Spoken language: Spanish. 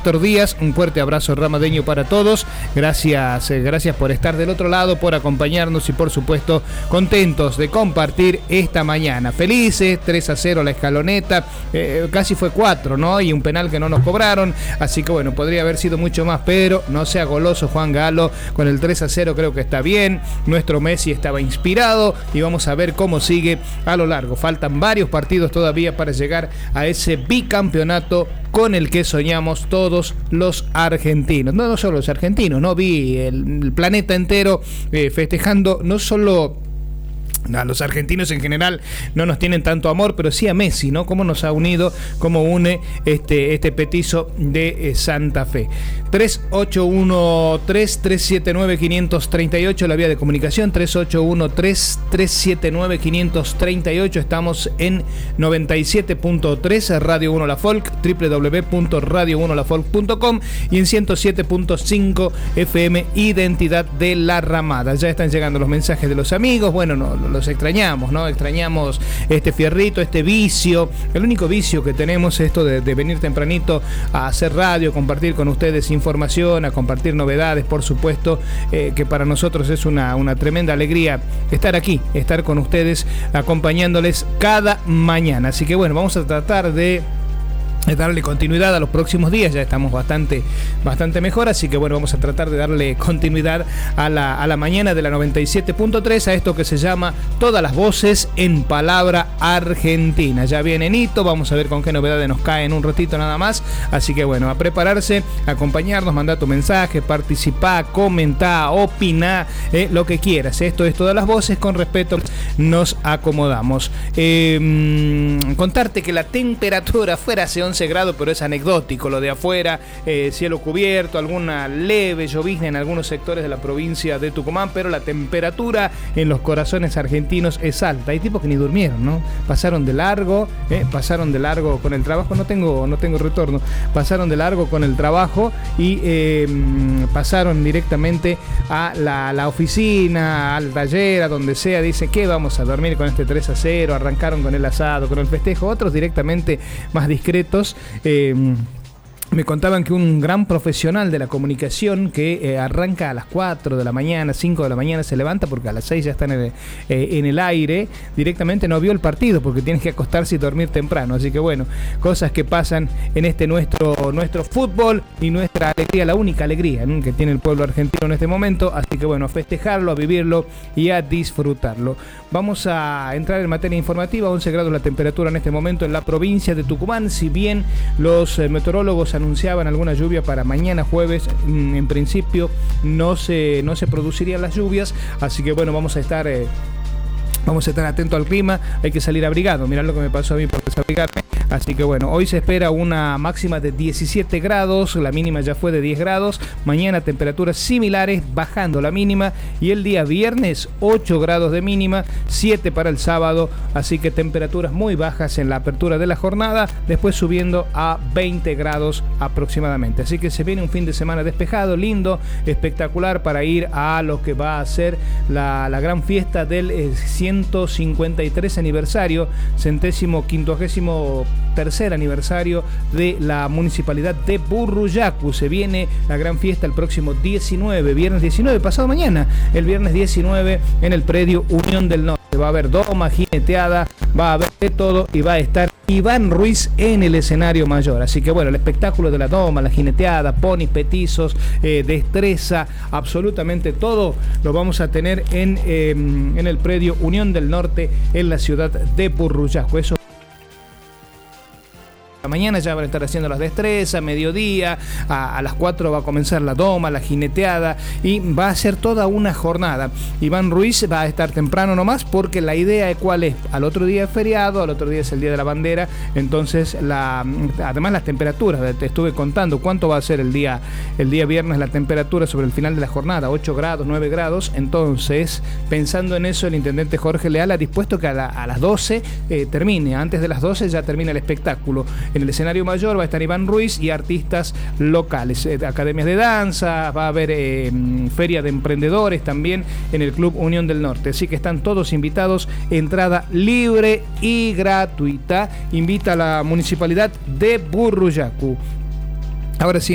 Néstor Díaz. Un fuerte abrazo ramadeño para todos. Gracias por estar del otro lado, por acompañarnos y por supuesto contentos de compartir esta mañana. Felices, 3-0 la Escaloneta, casi fue 4, ¿no? Y un penal que no nos cobraron, así que bueno, podría haber sido mucho más, pero no sea goloso Juan Galo, con el 3-0 creo que está bien. Nuestro Messi estaba inspirado y vamos a ver cómo sigue a lo largo. Faltan varios partidos todavía para llegar a ese bicampeonato con el que soñamos todos los argentinos. No solo los argentinos, no vi el planeta entero festejando, no solo a los argentinos en general no nos tienen tanto amor, pero sí a Messi, ¿no? Cómo nos ha unido, cómo une este petizo de Santa Fe. 3813-379-538, la vía de comunicación, 3813-379-538. Estamos en 97.3 Radio 1 La Folk, www.radio1lafolk.com, y en 107.5 FM Identidad de la Ramada. Ya están llegando los mensajes de los amigos. Bueno, los extrañamos, ¿no? Extrañamos este fierrito, este vicio. El único vicio que tenemos es esto de venir tempranito a hacer radio, compartir con ustedes información, a compartir novedades, por supuesto, que para nosotros es una tremenda alegría estar aquí, estar con ustedes, acompañándoles cada mañana. Así que bueno, vamos a tratar de darle continuidad a los próximos días. Ya estamos bastante mejor, así que bueno, vamos a tratar de darle continuidad a la mañana de la 97.3, a esto que se llama Todas las Voces en Palabra Argentina. Ya viene Nito, vamos a ver con qué novedades nos cae en un ratito nada más, así que bueno, a prepararse, a acompañarnos, mandar tu mensaje, participar, comentar, opinar, lo que quieras. Esto es Todas las Voces, con respeto nos acomodamos. Contarte que la temperatura afuera hace 11 grados, pero es anecdótico lo de afuera, cielo cubierto, alguna leve llovizna en algunos sectores de la provincia de Tucumán, pero la temperatura en los corazones argentinos es alta. Hay tipos que ni durmieron, ¿no? Pasaron de largo con el trabajo, no tengo retorno, pasaron de largo con el trabajo y pasaron directamente a la oficina, al taller, a donde sea. Dice que vamos a dormir con este 3-0, arrancaron con el asado, con el festejo. Otros directamente más discretos. Me contaban que un gran profesional de la comunicación que arranca a las 4 de la mañana, 5 de la mañana se levanta porque a las 6 ya están en el aire, directamente no vio el partido porque tienes que acostarse y dormir temprano. Así que bueno, cosas que pasan en este nuestro fútbol y nuestra alegría, la única alegría, ¿no?, que tiene el pueblo argentino en este momento. Así que bueno, a festejarlo, a vivirlo y a disfrutarlo. Vamos a entrar en materia informativa. 11 grados la temperatura en este momento en la provincia de Tucumán. Si bien los meteorólogos anunciaban alguna lluvia para mañana jueves, en principio no se producirían las lluvias, así que bueno, vamos a estar atentos al clima. Hay que salir abrigado. Mirá lo que me pasó a mí por desabrigarme. Así que bueno, hoy se espera una máxima de 17 grados, la mínima ya fue de 10 grados. Mañana temperaturas similares, bajando la mínima, y el día viernes 8 grados de mínima, 7 para el sábado, así que temperaturas muy bajas en la apertura de la jornada, después subiendo a 20 grados aproximadamente. Así que se viene un fin de semana despejado, lindo, espectacular para ir a lo que va a ser la gran fiesta del 153 aniversario, 153º aniversario de la municipalidad de Burruyacu. Se viene la gran fiesta el próximo 19, viernes 19, pasado mañana, el viernes 19, en el predio Unión del Norte. Va a haber doma, jineteada, va a haber de todo, y va a estar Iván Ruiz en el escenario mayor. Así que bueno, el espectáculo de la doma, la jineteada, ponis, petizos, destreza, absolutamente todo lo vamos a tener en el predio Unión del Norte, en la ciudad de Burruyacu. Eso mañana ya van a estar haciendo las destrezas, mediodía, a las 4 va a comenzar la doma, la jineteada, y va a ser toda una jornada. Iván Ruiz va a estar temprano nomás, porque la idea de cuál es, al otro día es feriado, al otro día es el día de la bandera, entonces además las temperaturas, te estuve contando cuánto va a ser el día viernes la temperatura sobre el final de la jornada, 8 grados, 9 grados, entonces pensando en eso, el intendente Jorge Leal ha dispuesto que a las 12 termine, antes de las 12 ya termina el espectáculo. En el escenario mayor va a estar Iván Ruiz y artistas locales, academias de danza, va a haber feria de emprendedores también en el Club Unión del Norte. Así que están todos invitados, entrada libre y gratuita. Invita a la municipalidad de Burruyacu. Ahora sí.